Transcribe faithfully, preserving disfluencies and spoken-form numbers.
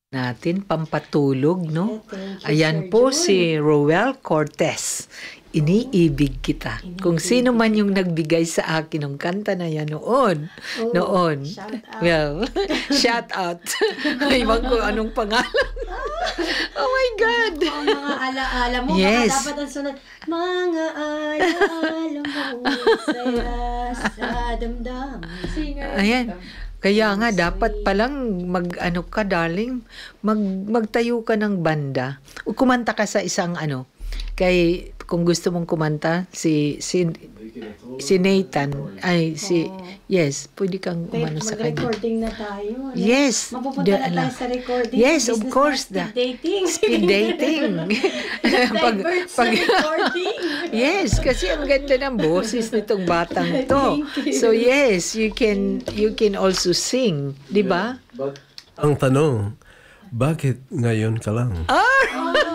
natin pampatulog, no? Yeah, thank you, Ayan Sir po Joy. si Roel Cortez. Iniibig kita. Kung sino man yung nagbigay sa akin ng kanta na yan noon. Oh, noon. shout out. Well, shout out. Iwan ko anong pangalan. Oh my God. Ang mga alaala mo, Yes. baka dapat ang sunod, mga alaala mo, saya sa damdamin. Singer. Ayan. Kaya nga, dapat palang mag-ano ka, darling, mag, magtayo ka ng banda. O kumanta ka sa isang ano, kay, kung gusto mong kumanta, si, si, si Nathan, ay, si, yes, pwede kang Babe, umano sa kanya. mag-recording na tayo. Ano? Yes. Mapupunta the- na tayo sa recording. Yes, of Business course, na the- speed dating. Speed dating. pag, Divert sa pag, recording. yes, kasi ang ganda ng boses nitong batang to. Thank you. So yes, you can you can also sing, di ba? Ang tanong, bakit ngayon ka lang? Ah!